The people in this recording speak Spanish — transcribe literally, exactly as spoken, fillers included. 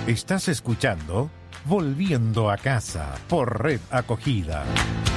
Estás escuchando Volviendo a Casa por Red Acogida.